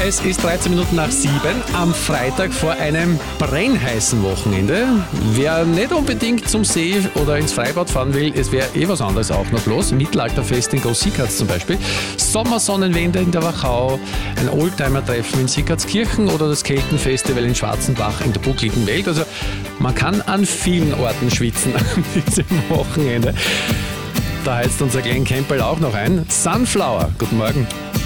Es ist 13 Minuten nach 7 am Freitag vor einem brennheißen Wochenende. Wer nicht unbedingt zum See oder ins Freibad fahren will, es wäre was anderes auch noch los. Mittelalterfest in Groß-Sickatz zum Beispiel. Sommersonnenwende in der Wachau, ein Oldtimer-Treffen in Sickatzkirchen oder das Keltenfestival in Schwarzenbach in der buckligen Welt. Also man kann an vielen Orten schwitzen an diesem Wochenende. Da heizt unser Glenn Campbell auch noch ein. Sunflower, guten Morgen.